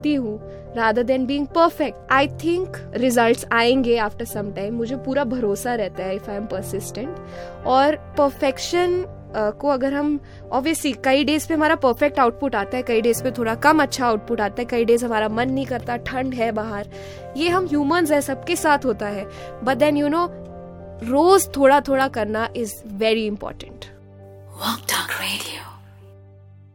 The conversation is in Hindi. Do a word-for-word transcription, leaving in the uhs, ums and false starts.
ती हूँ rather than being perfect. I think results आएंगे after some time. मुझे पूरा भरोसा रहता है if I am persistent. और perfection uh, को अगर हम obviously कई डेज पे हमारा perfect output आता है, कई डेज पे थोड़ा कम अच्छा output आता है, कई डेज हमारा मन नहीं करता, ठंड है बाहर, ये हम humans है, सबके साथ होता है. But then you know रोज थोड़ा थोड़ा करना is very important. Walk Talk Radio.